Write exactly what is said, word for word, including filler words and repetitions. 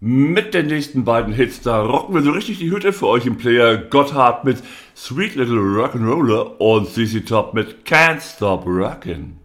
Mit den nächsten beiden Hits, da rocken wir so richtig die Hütte für euch im Player. Gotthard mit Sweet Little Rock'n'Roller und C C Top mit Can't Stop Rockin'.